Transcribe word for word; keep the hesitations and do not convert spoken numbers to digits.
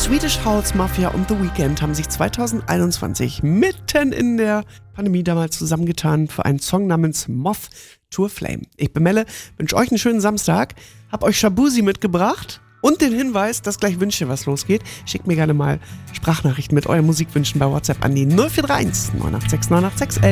Swedish House Mafia und The Weeknd haben sich zwanzig einundzwanzig mitten in der Pandemie damals zusammengetan für einen Song namens Moth to a Flame. Ich bin Melle, wünsche euch einen schönen Samstag, hab euch Shabuzi mitgebracht und den Hinweis, dass gleich Wünsche was losgeht. Schickt mir gerne mal Sprachnachrichten mit euren Musikwünschen bei WhatsApp an die null vier drei eins neun acht sechs neun acht sechs eins.